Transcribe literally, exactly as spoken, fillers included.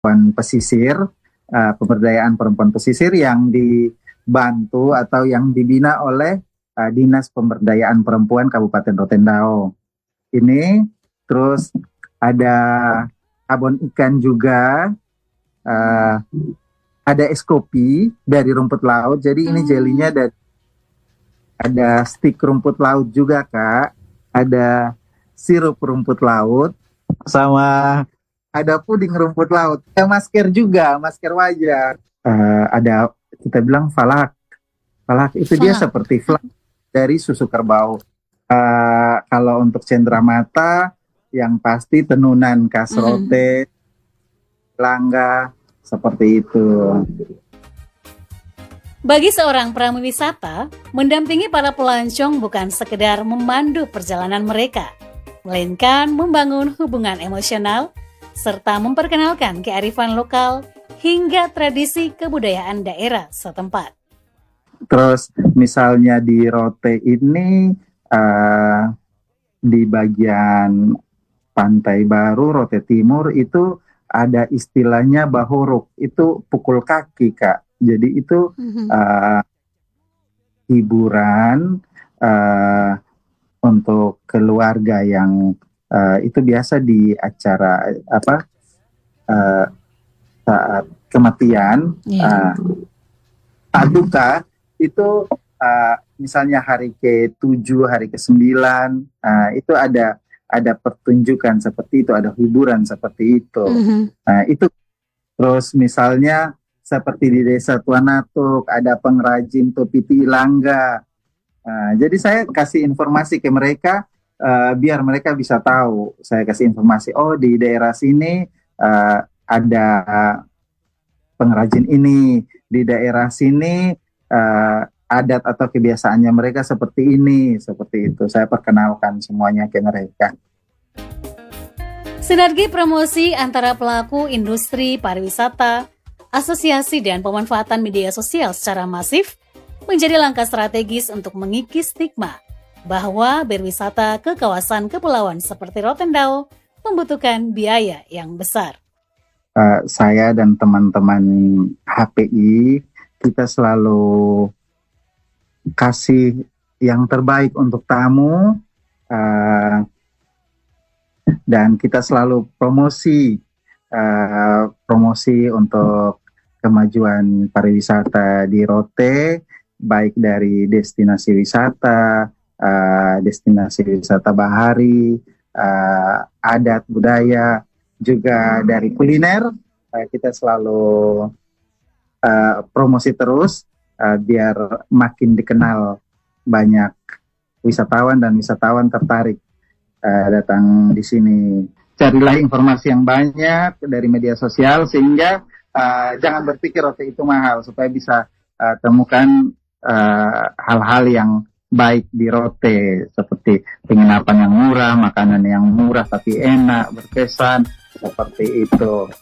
perempuan pesisir, uh, pemberdayaan perempuan pesisir yang dibantu atau yang dibina oleh uh, Dinas Pemberdayaan Perempuan Kabupaten Rotendao. Ini terus ada abon ikan juga, uh, ada es kopi dari rumput laut. Jadi ini jelinya dari ada stik rumput laut juga, Kak. Ada sirup rumput laut sama ada puding rumput laut. Ada masker juga, masker wajah. Uh, ada kita bilang falak. Falak itu falak. Dia seperti flak dari susu kerbau. Uh, kalau untuk cenderamata yang pasti tenunan khas Rote, mm. Langga, seperti itu. Bagi seorang pramuwisata, mendampingi para pelancong bukan sekedar memandu perjalanan mereka, melainkan membangun hubungan emosional serta memperkenalkan kearifan lokal hingga tradisi kebudayaan daerah setempat. Terus misalnya di Rote ini uh, di bagian Pantai Baru, Rote Timur itu ada istilahnya bahorok, itu pukul kaki, Kak. Jadi itu mm-hmm. uh, hiburan uh, untuk keluarga yang Uh, itu biasa di acara apa uh, saat kematian, yeah. uh, saat duka itu uh, misalnya hari ke tujuh, hari ke sembilan, uh, itu ada ada pertunjukan seperti itu, ada hiburan seperti itu. Mm-hmm. Uh, itu terus misalnya seperti di Desa Tuanatuk ada pengrajin topi Tilangga. Uh, jadi saya kasih informasi ke mereka. Uh, biar mereka bisa tahu, saya kasih informasi, oh di daerah sini uh, ada pengrajin ini, di daerah sini uh, adat atau kebiasaannya mereka seperti ini, seperti itu. Saya perkenalkan semuanya ke mereka. Sinergi promosi antara pelaku industri pariwisata, asosiasi dan pemanfaatan media sosial secara masif menjadi langkah strategis untuk mengikis stigma bahwa berwisata ke kawasan kepulauan seperti Rotendao membutuhkan biaya yang besar. Uh, saya dan teman-teman H P I, kita selalu kasih yang terbaik untuk tamu, uh, dan kita selalu promosi, uh, promosi untuk kemajuan pariwisata di Rote, baik dari destinasi wisata, Uh, destinasi wisata bahari, uh, adat budaya, juga dari kuliner. Uh, kita selalu uh, promosi terus uh, biar makin dikenal, banyak wisatawan dan wisatawan tertarik uh, datang di sini. Carilah informasi yang banyak dari media sosial sehingga uh, jangan berpikir Rote itu mahal, supaya bisa uh, temukan uh, hal-hal yang baik di Rote, seperti penginapan yang murah, makanan yang murah tapi enak, berkesan, seperti itu.